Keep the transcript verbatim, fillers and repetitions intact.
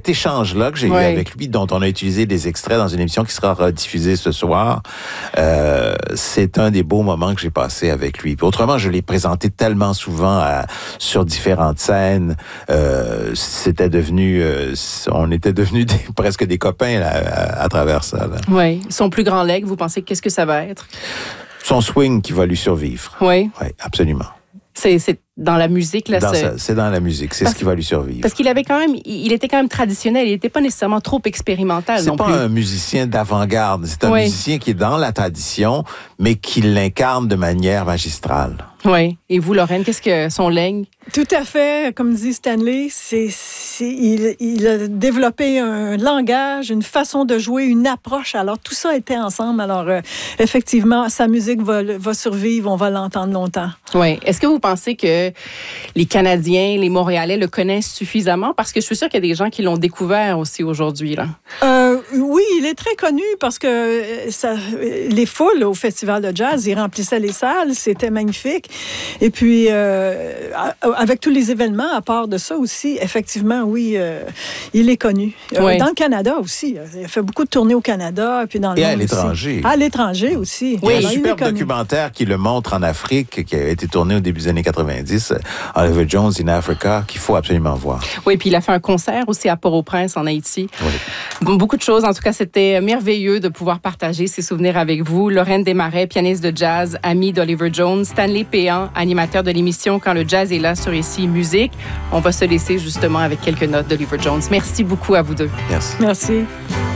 cet échange-là que j'ai ouais. eu avec lui, dont on a utilisé des extraits dans une émission qui sera rediffusée ce soir, euh, c'est un des beaux moments que j'ai passé avec lui. Puis autrement, je l'ai présenté tellement souvent à, sur différentes scènes. Euh, c'était devenu, euh, on était devenus des, presque des copains là, à, à travers ça. Oui. Son plus grand leg, vous pensez qu'est-ce que ça va être? Son swing qui va lui survivre. Oui. Oui, absolument. C'est, c'est dans la musique, là. Dans c'est... Sa, c'est dans la musique, c'est parce, ce qui va lui survivre. Parce qu'il avait quand même, il était quand même traditionnel, il n'était pas nécessairement trop expérimental c'est non plus. plus. C'est pas un musicien d'avant-garde, c'est un oui. musicien qui est dans la tradition, mais qui l'incarne de manière magistrale. Oui. Et vous, Lorraine, qu'est-ce que son leg? Tout à fait, comme dit Stanley, c'est, c'est, il, il a développé un langage, une façon de jouer, une approche. Alors, tout ça était ensemble. Alors, euh, effectivement, sa musique va, va survivre, on va l'entendre longtemps. Oui. Est-ce que vous pensez que les Canadiens, les Montréalais le connaissent suffisamment? Parce que je suis sûre qu'il y a des gens qui l'ont découvert aussi aujourd'hui, là. Euh, oui, il est très connu parce que ça, les foules au Festival de jazz, il remplissait les salles, c'était magnifique. Et puis, euh, avec tous les événements, à part de ça aussi, effectivement, oui, euh, il est connu. Oui. Dans le Canada aussi. Il a fait beaucoup de tournées au Canada, puis dans le Et monde à l'étranger. Aussi. À l'étranger aussi. Oui, il y a un Alors, super documentaire qui le montre en Afrique, qui a été tourné au début des années quatre-vingt-dix, Oliver Jones in Africa, qu'il faut absolument voir. Oui, puis il a fait un concert aussi à Port-au-Prince, en Haïti. Oui. Beaucoup de choses. En tout cas, c'était merveilleux de pouvoir partager ces souvenirs avec vous. Lorraine Desmarais, pianiste de jazz, amie d'Oliver Jones, Stanley Péan, animateur de l'émission Quand le jazz est là sur Ici Musique. On va se laisser justement avec quelques notes d'Oliver Jones. Merci beaucoup à vous deux. Merci. Merci.